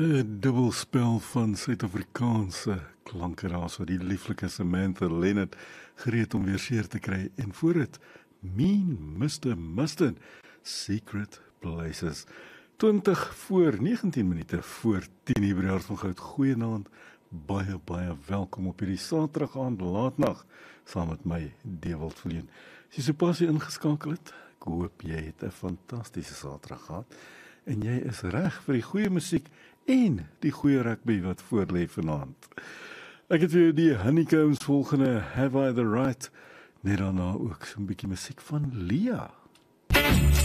'n dubbelspel van Suid-Afrikaanse klanke daar, so die lieflike Samantha Leonard gereed om weer seer te kry, en voor het Mean Mr. Mustard, Secret Places. 20 voor 19 minute voor 10 hier by die Hart van Goud. Goeienaand, baie welkom op hierdie Saterdag aand laatnag, saam met my, Dewald Viljoen. As jy sopas hier ingeskakel het, ek hoop jy het 'n fantastiese Saterdag gehad, en jy is reg vir die goeie musiek en die goeie rugby wat voorlê vanaand. Ek het vir die Honeycombs volgende Have I the Right, net daarna ook so'n bietjie musiek van Lia.